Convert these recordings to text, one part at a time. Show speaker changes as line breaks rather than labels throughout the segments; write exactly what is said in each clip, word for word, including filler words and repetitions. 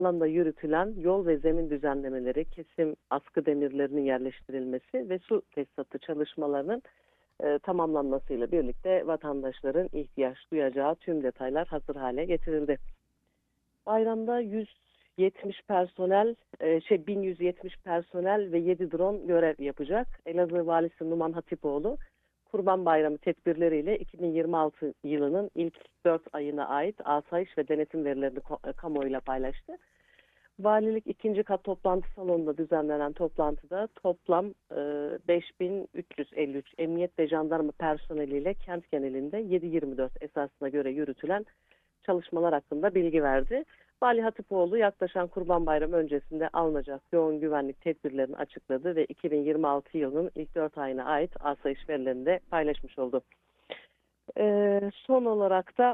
alanda yürütülen yol ve zemin düzenlemeleri, kesim askı demirlerinin yerleştirilmesi ve su tesisatı çalışmalarının e, tamamlanmasıyla birlikte vatandaşların ihtiyaç duyacağı tüm detaylar hazır hale getirildi. Bayramda yüz yetmiş personel, e, şey bin yüz yetmiş personel ve yedi drone görev yapacak. Elazığ Valisi Numan Hatipoğlu, Kurban Bayramı tedbirleriyle iki bin yirmi altı yılının ilk dört ayına ait asayiş ve denetim verilerini kamuoyuyla paylaştı. Valilik ikinci kat toplantı salonunda düzenlenen toplantıda toplam e, beş bin üç yüz elli üç emniyet ve jandarma personeliyle kent genelinde yedi yirmi dört esasına göre yürütülen çalışmalar hakkında bilgi verdi. Vali Hatipoğlu yaklaşan Kurban Bayramı öncesinde alınacak yoğun güvenlik tedbirlerini açıkladı ve iki bin yirmi altı yılının ilk dört ayına ait asayiş verilerini de paylaşmış oldu. Ee, son olarak da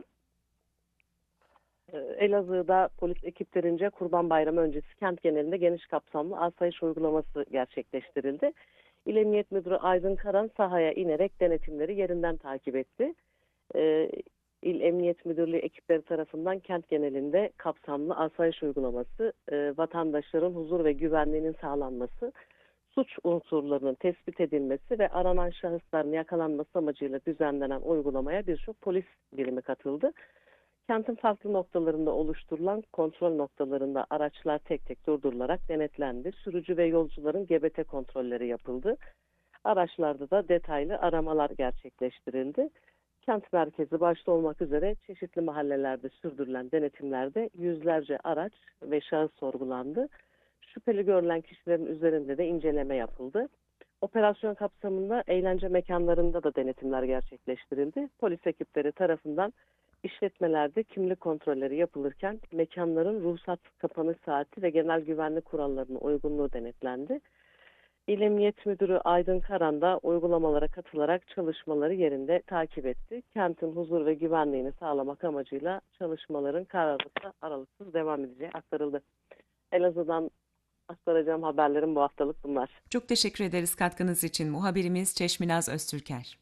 Elazığ'da polis ekiplerince Kurban Bayramı öncesi kent genelinde geniş kapsamlı asayiş uygulaması gerçekleştirildi. İl Emniyet Müdürü Aydın Karan sahaya inerek denetimleri yerinden takip etti. Ee, İl Emniyet Müdürlüğü ekipleri tarafından kent genelinde kapsamlı asayiş uygulaması, e, vatandaşların huzur ve güvenliğinin sağlanması, suç unsurlarının tespit edilmesi ve aranan şahısların yakalanması amacıyla düzenlenen uygulamaya birçok polis birimi katıldı. Kentin farklı noktalarında oluşturulan kontrol noktalarında araçlar tek tek durdurularak denetlendi. Sürücü ve yolcuların G B T kontrolleri yapıldı. Araçlarda da detaylı aramalar gerçekleştirildi. Kent merkezi başta olmak üzere çeşitli mahallelerde sürdürülen denetimlerde yüzlerce araç ve şahıs sorgulandı. Şüpheli görülen kişilerin üzerinde de inceleme yapıldı. Operasyon kapsamında eğlence mekanlarında da denetimler gerçekleştirildi. Polis ekipleri tarafından işletmelerde kimlik kontrolleri yapılırken mekanların ruhsat kapanış saati ve genel güvenlik kurallarına uygunluğu denetlendi. İl Emniyet Müdürü Aydın Karan da uygulamalara katılarak çalışmaları yerinde takip etti. Kentin huzur ve güvenliğini sağlamak amacıyla çalışmaların kararlılıkla aralıksız devam edeceği aktarıldı. Elazığ'dan aktaracağım haberlerim bu haftalık bunlar.
Çok teşekkür ederiz katkınız için. Muhabirimiz Çeşminaz Öztürker.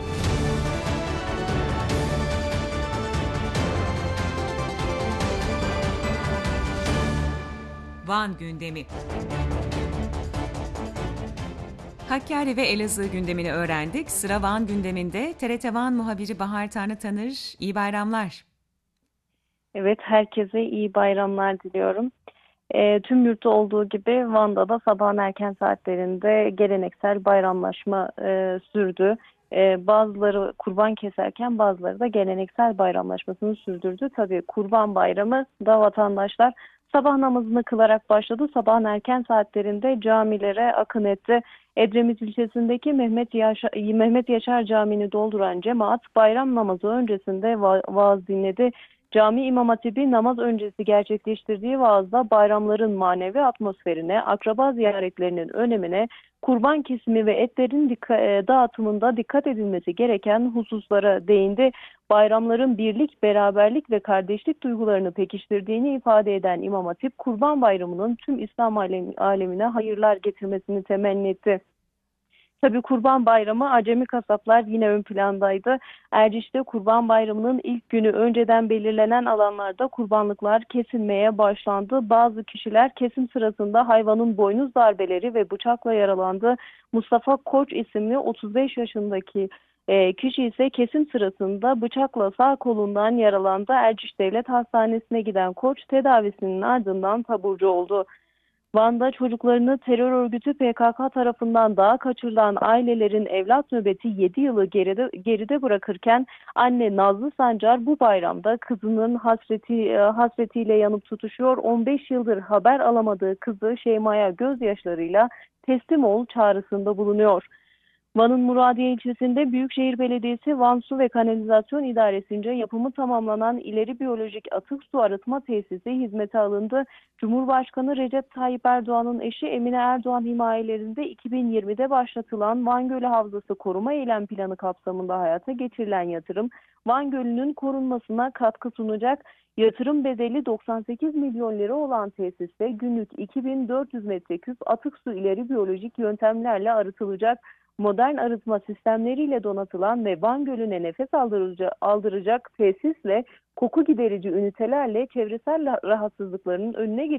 Van gündemi. Hakkari ve Elazığ gündemini öğrendik. Sıra Van gündeminde T R T Van muhabiri Bahar Tanrıtanır. İyi bayramlar.
Evet, herkese iyi bayramlar diliyorum. E, tüm yurtta olduğu gibi Van'da da sabahın erken saatlerinde geleneksel bayramlaşma e, sürdü. E, bazıları kurban keserken bazıları da geleneksel bayramlaşmasını sürdürdü. Tabii Kurban Bayramı da vatandaşlar sabah namazını kılarak başladı. Sabahın erken saatlerinde camilere akın etti. Edremit ilçesindeki Mehmet Yaşar, Mehmet Yaşar Camii'ni dolduran cemaat bayram namazı öncesinde va- vaaz dinledi. Cami İmam Hatibi namaz öncesi gerçekleştirdiği vaazda bayramların manevi atmosferine, akraba ziyaretlerinin önemine, kurban kesimi ve etlerin dikka- dağıtımında dikkat edilmesi gereken hususlara değindi. Bayramların birlik, beraberlik ve kardeşlik duygularını pekiştirdiğini ifade eden İmam Hatip, Kurban Bayramı'nın tüm İslam alem- alemine hayırlar getirmesini temenni etti. Tabii Kurban Bayramı acemi kasaplar yine ön plandaydı. Erciş'te Kurban Bayramı'nın ilk günü önceden belirlenen alanlarda kurbanlıklar kesilmeye başlandı. Bazı kişiler kesim sırasında hayvanın boynuz darbeleri ve bıçakla yaralandı. Mustafa Koç isimli otuz beş yaşındaki e, kişi ise kesim sırasında bıçakla sağ kolundan yaralandı. Erciş Devlet Hastanesi'ne giden Koç tedavisinin ardından taburcu oldu. Van'da çocuklarını terör örgütü P K K tarafından dağa kaçırılan ailelerin evlat nöbeti yedi yılı geride, geride bırakırken anne Nazlı Sancar bu bayramda kızının hasreti hasretiyle yanıp tutuşuyor. on beş yıldır haber alamadığı kızı Şeyma'ya gözyaşlarıyla teslim ol çağrısında bulunuyor. Van'ın Muradiye ilçesinde Büyükşehir Belediyesi Van Su ve Kanalizasyon İdaresi'nce yapımı tamamlanan ileri biyolojik atık su arıtma tesisi hizmete alındı. Cumhurbaşkanı Recep Tayyip Erdoğan'ın eşi Emine Erdoğan himayelerinde iki bin yirmide başlatılan Van Gölü Havzası Koruma Eylem Planı kapsamında hayata geçirilen yatırım, Van Gölü'nün korunmasına katkı sunacak. Yatırım bedeli doksan sekiz milyon lira olan tesiste günlük iki bin dört yüz metreküp atık su ileri biyolojik yöntemlerle arıtılacak. modern arıtma sistemleriyle donatılan ve Van Gölü'ne nefes aldırıcı, aldıracak tesisle koku giderici ünitelerle çevresel rahatsızlıkların önüne